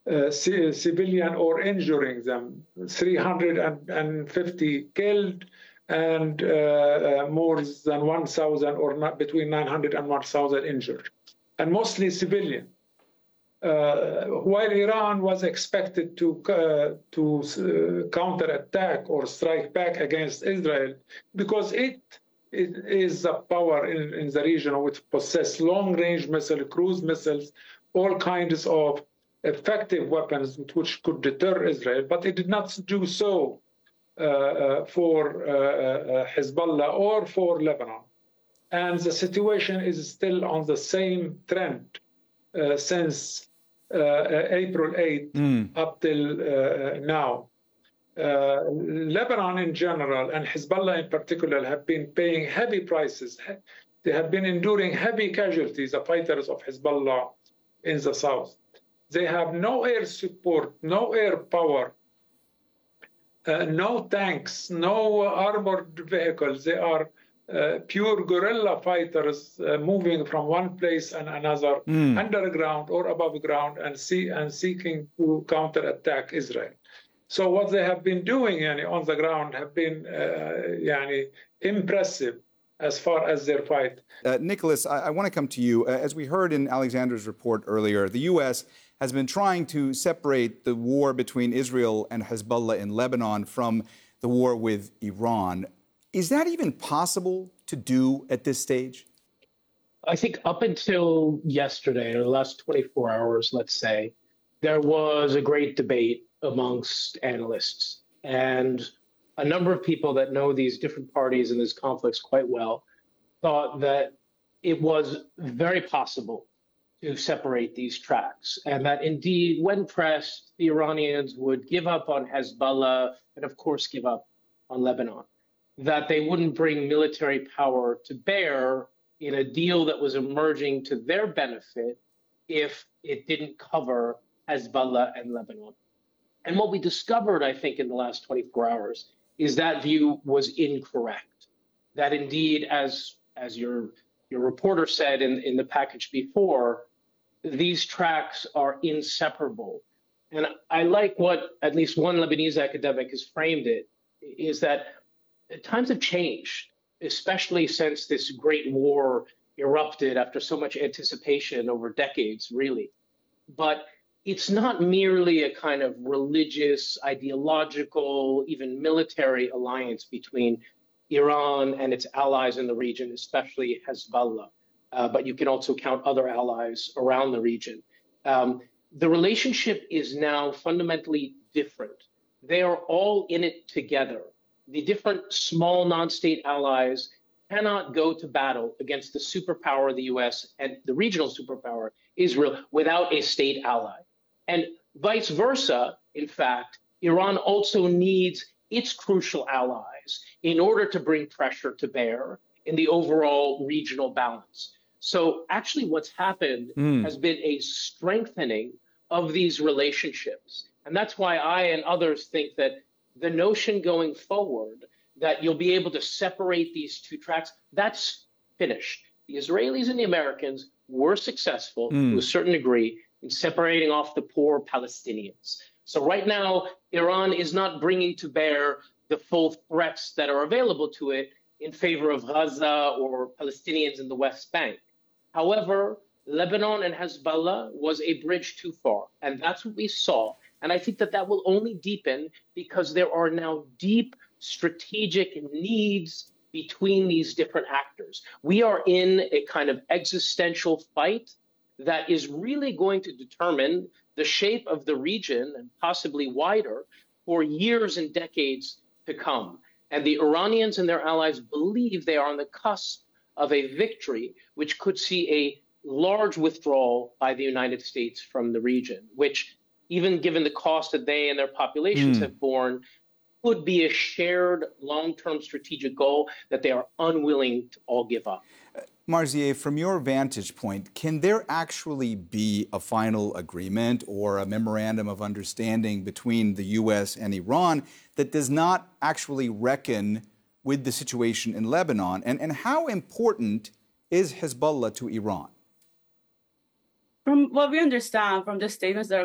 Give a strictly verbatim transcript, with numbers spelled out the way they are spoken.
uh, c- civilian or injuring them. three hundred fifty killed and uh, uh, more than one thousand or not between nine hundred and one thousand injured, and mostly civilian. Uh, while Iran was expected to uh, to uh, counterattack or strike back against Israel, because it, it is the power in, in the region which possesses long-range missile, cruise missiles, all kinds of effective weapons which could deter Israel, but it did not do so uh, uh, for uh, uh, Hezbollah or for Lebanon. And the situation is still on the same trend uh, since uh, April eighth mm. up till uh, now. Uh, Lebanon in general and Hezbollah in particular have been paying heavy prices. They have been enduring heavy casualties, the fighters of Hezbollah in the south. They have no air support, no air power, uh, no tanks, no armored vehicles. They are uh, pure guerrilla fighters uh, moving from one place and another, mm. underground or above ground, and, see, and seeking to counterattack Israel. So what they have been doing yani, on the ground have been uh, yani, impressive as far as their fight. Uh, Nicholas, I, I want to come to you. Uh, as we heard in Alexander's report earlier, the U S has been trying to separate the war between Israel and Hezbollah in Lebanon from the war with Iran. Is that even possible to do at this stage? I think up until yesterday, or the last twenty-four hours, let's say, there was a great debate amongst analysts. And a number of people that know these different parties and these conflicts quite well thought that it was very possible to separate these tracks, and that indeed, when pressed, the Iranians would give up on Hezbollah and, of course, give up on Lebanon, that they wouldn't bring military power to bear in a deal that was emerging to their benefit if it didn't cover Hezbollah and Lebanon. And what we discovered, I think, in the last twenty-four hours is that view was incorrect. That indeed, as as your your reporter said in, in the package before, these tracks are inseparable. And I like what at least one Lebanese academic has framed it, is that times have changed, especially since this great war erupted after so much anticipation over decades, really. But it's not merely a kind of religious, ideological, even military alliance between Iran and its allies in the region, especially Hezbollah. Uh, but you can also count other allies around the region. Um, the relationship is now fundamentally different. They are all in it together. The different small non-state allies cannot go to battle against the superpower, the U S, and the regional superpower, Israel, without a state ally. And vice versa, in fact, Iran also needs its crucial allies in order to bring pressure to bear in the overall regional balance. So actually what's happened mm. has been a strengthening of these relationships. And that's why I and others think that the notion going forward that you'll be able to separate these two tracks, that's finished. The Israelis and the Americans were successful mm. to a certain degree in separating off the poor Palestinians. So right now, Iran is not bringing to bear the full threats that are available to it in favor of Gaza or Palestinians in the West Bank. However, Lebanon and Hezbollah was a bridge too far, and that's what we saw. And I think that that will only deepen because there are now deep strategic needs between these different actors. We are in a kind of existential fight that is really going to determine the shape of the region and possibly wider for years and decades to come. And the Iranians and their allies believe they are on the cusp of a victory, which could see a large withdrawal by the United States from the region, which, even given the cost that they and their populations mm. have borne, could be a shared long-term strategic goal that they are unwilling to all give up. Uh, Marzieh, from your vantage point, can there actually be a final agreement or a memorandum of understanding between the U S and Iran that does not actually reckon with the situation in Lebanon? And, and how important is Hezbollah to Iran? From what we understand from the statements that are